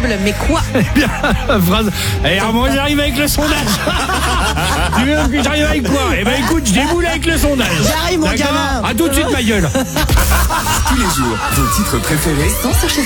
possible, mais quoi? Eh bien, phrase. Eh, Armand, j'arrive avec le sondage. Tu veux que j'arrive avec quoi? Eh ben, écoute, je déboule avec le sondage. J'arrive, mon D'accord? gamin. À tout de suite, ma gueule. Tous les jours, vos titres préférés Sans se